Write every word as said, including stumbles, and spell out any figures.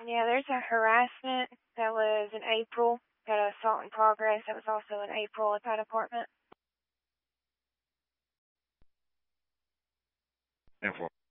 Yeah, there's a harassment that was in April. Got an assault in progress that was also in April at that apartment. Info.